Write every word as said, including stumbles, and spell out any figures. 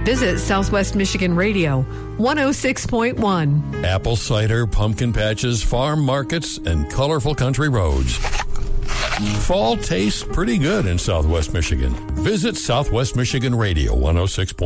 Visit Southwest Michigan Radio, one oh six point one. Apple cider, pumpkin patches, farm markets, and colorful country roads. Fall tastes pretty good in Southwest Michigan. Visit Southwest Michigan Radio, one oh six point one.